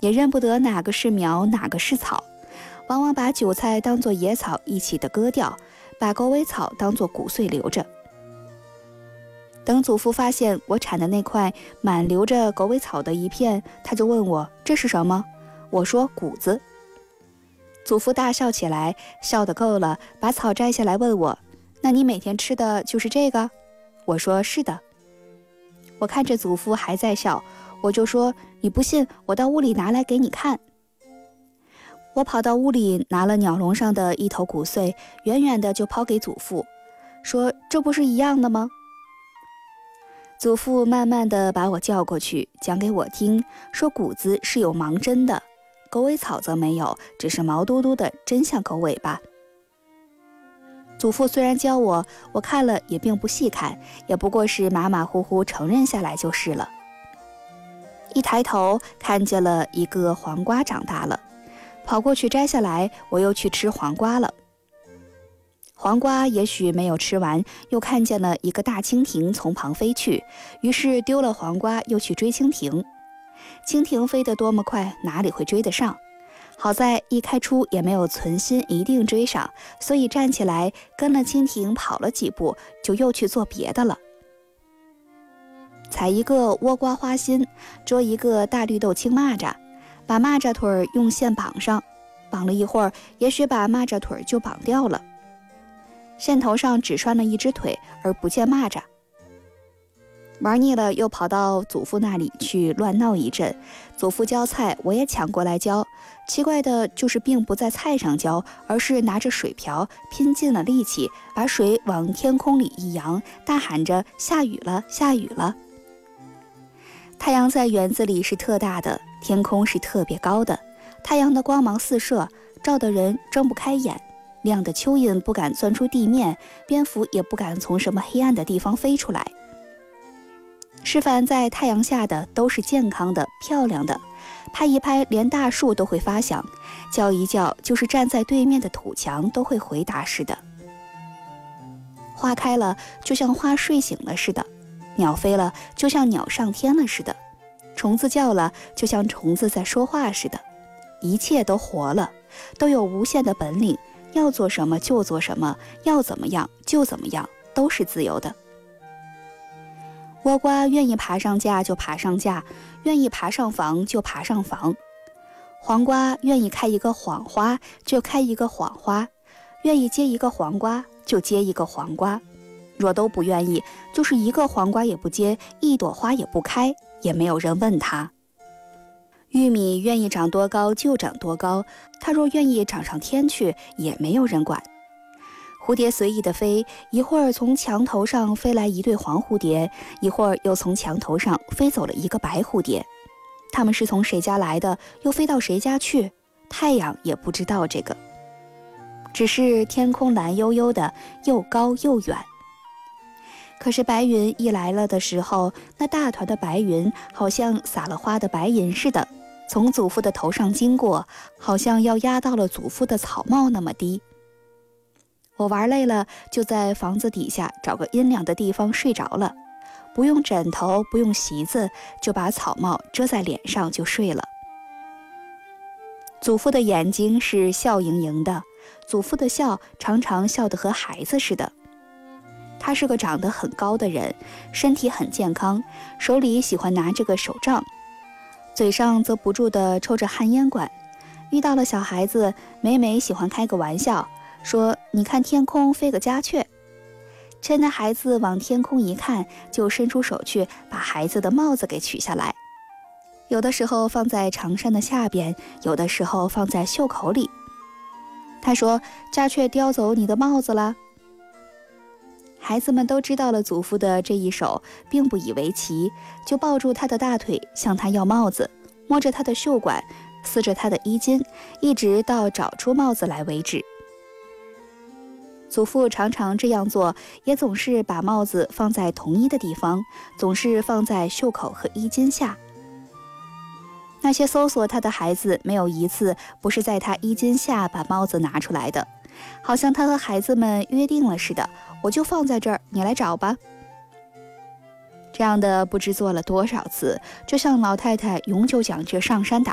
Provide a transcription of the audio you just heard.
也认不得哪个是苗，哪个是草，往往把韭菜当作野草一起的割掉，把狗尾草当作骨碎留着。等祖父发现我铲的那块满留着狗尾草的一片，他就问我这是什么，我说谷子。祖父大笑起来，笑得够了，把草摘下来问我，那你每天吃的就是这个？我说是的。我看着祖父还在笑，我就说你不信，我到屋里拿来给你看。我跑到屋里拿了鸟笼上的一头谷穗，远远的就抛给祖父，说这不是一样的吗？祖父慢慢地把我叫过去，讲给我听，说谷子是有芒针的，狗尾草则没有，只是毛嘟嘟的，真像狗尾巴。祖父虽然教我，我看了也并不细看，也不过是马马虎虎承认下来就是了。一抬头看见了一个黄瓜长大了，跑过去摘下来，我又去吃黄瓜了。黄瓜也许没有吃完，又看见了一个大蜻蜓从旁飞去，于是丢了黄瓜，又去追蜻蜓。蜻蜓飞得多么快，哪里会追得上？好在一开出也没有存心一定追上，所以站起来跟了蜻蜓跑了几步，就又去做别的了。采一个倭瓜花心，捉一个大绿豆青蚂蚱，把蚂蚱腿用线绑上，绑了一会儿，也许把蚂蚱腿就绑掉了。线头上只拴了一只腿，而不见蚂蚱。玩腻了，又跑到祖父那里去乱闹一阵。祖父浇菜，我也抢过来浇。奇怪的就是并不在菜上浇，而是拿着水瓢，拼尽了力气，把水往天空里一扬，大喊着下雨了，下雨了。太阳在园子里是特大的，天空是特别高的，太阳的光芒四射，照得人睁不开眼，亮的蚯蚓不敢钻出地面，蝙蝠也不敢从什么黑暗的地方飞出来。示范在太阳下的都是健康的、漂亮的，拍一拍连大树都会发响，叫一叫就是站在对面的土墙都会回答似的。花开了就像花睡醒了似的，鸟飞了就像鸟上天了似的，虫子叫了就像虫子在说话似的，一切都活了，都有无限的本领，要做什么就做什么，要怎么样就怎么样，都是自由的。倭瓜愿意爬上架就爬上架，愿意爬上房就爬上房。黄瓜愿意开一个谎花就开一个谎花，愿意结一个黄瓜就结一个黄瓜。若都不愿意，就是一个黄瓜也不结，一朵花也不开，也没有人问他。玉米愿意长多高就长多高，它若愿意长上天去，也没有人管。蝴蝶随意地飞，一会儿从墙头上飞来一对黄蝴蝶，一会儿又从墙头上飞走了一个白蝴蝶。它们是从谁家来的，又飞到谁家去？太阳也不知道这个。只是天空蓝悠悠的，又高又远。可是白云一来了的时候，那大团的白云好像撒了花的白银似的，从祖父的头上经过，好像要压到了祖父的草帽那么低。我玩累了，就在房子底下找个阴凉的地方睡着了，不用枕头，不用席子，就把草帽遮在脸上就睡了。祖父的眼睛是笑盈盈的，祖父的笑常常笑得和孩子似的。他是个长得很高的人，身体很健康，手里喜欢拿着个手杖，嘴上则不住地抽着旱烟管。遇到了小孩子，每每喜欢开个玩笑，说你看天空飞个家雀。趁那孩子往天空一看，就伸出手去把孩子的帽子给取下来，有的时候放在长衫的下边，有的时候放在袖口里。他说家雀叼走你的帽子了。孩子们都知道了祖父的这一手，并不以为奇，就抱住他的大腿向他要帽子，摸着他的袖管，撕着他的衣襟，一直到找出帽子来为止。祖父常常这样做，也总是把帽子放在同一的地方，总是放在袖口和衣襟下。那些搜索他的孩子，没有一次不是在他衣襟下把帽子拿出来的，好像他和孩子们约定了似的，我就放在这儿，你来找吧。这样的不知做了多少次，就像老太太永久讲这上山打